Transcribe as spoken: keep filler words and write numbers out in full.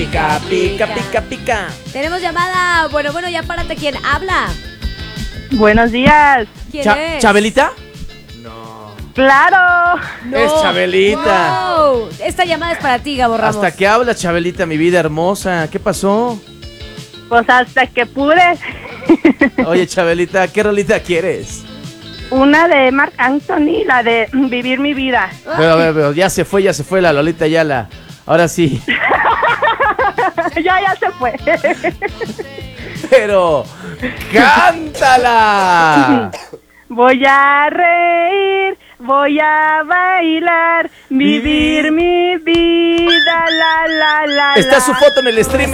Pica, pica, pica, pica. Tenemos llamada. Bueno, bueno, ya párate. ¿Quién habla? Buenos días. ¿Quién Cha- es? ¿Chabelita? Claro. No. Es Chabelita. Wow. Esta llamada es para ti, Gabo Ramos. ¿Hasta qué hablas, Chabelita, mi vida hermosa? ¿Qué pasó? Pues hasta que pude. Oye, Chabelita, ¿qué rolita quieres? Una de Marc Anthony, la de Vivir mi vida. Pero, pero, pero, ya se fue, ya se fue la Lolita Ayala. Ahora sí. ya, ya se fue. Pero, ¡cántala! Voy a reír, voy a bailar, vivir mi vida, la, la, la, Está la. su foto en el stream.